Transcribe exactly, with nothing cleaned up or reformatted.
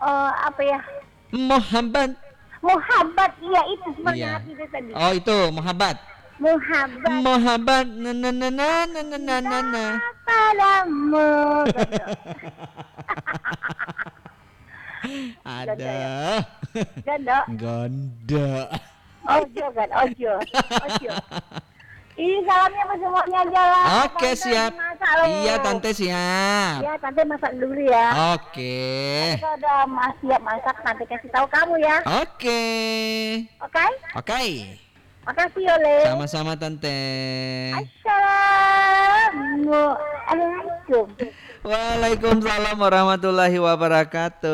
Oh, apa ya? Muhammad. Muhabbat, iya itu Iya. semangat itu tadi. Oh itu Muhammad. Muhabbat Muhammad na na na na na na na cinta na na. padamu. Gondo. Gondo ya. Ada. Gondo. Gondo. Ojo kan, ojo. Ojo. Ini salamnya sama semuanya aja lah. Oke Tante siap. masak loh. Iya tante siap. Ya, tante masak dulu ya. Oke. Nanti kalau udah mas siap masak, nanti kasih tahu kamu ya. Oke. Oke? Oke. Makasih Ole. Sama-sama tante. Assalamualaikum. Waalaikumsalam warahmatullahi wabarakatuh.